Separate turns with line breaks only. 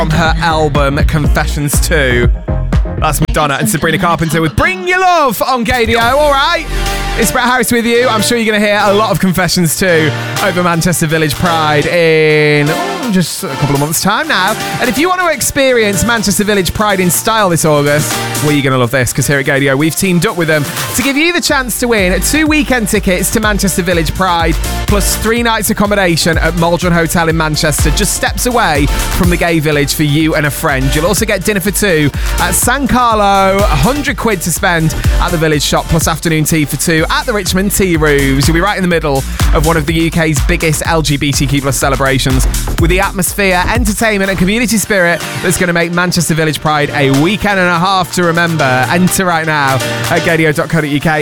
from her album Confessions 2. That's Madonna and Sabrina Carpenter with Bring Your Love on Gaydio. All right, it's Brett Harris with you. I'm sure you're going to hear a lot of Confessions 2 over Manchester Village Pride in just a couple of months' time now. And if you want to experience Manchester Village Pride in style this August, well, you're going to love this, because here at Gaydio, we've teamed up with them to give you the chance to win 2 weekend tickets to Manchester Village Pride, plus 3 nights accommodation at Maldron Hotel in Manchester, just steps away from the gay village for you and a friend. You'll also get dinner for 2 at San Carlo, 100 quid to spend at the village shop, plus afternoon tea for 2 at the Richmond Tea Rooms. You'll be right in the middle of one of the UK's biggest LGBTQ plus celebrations, with the atmosphere, entertainment and community spirit that's going to make Manchester Village Pride a weekend and a half to remember. Enter right now at gaydio.co.uk.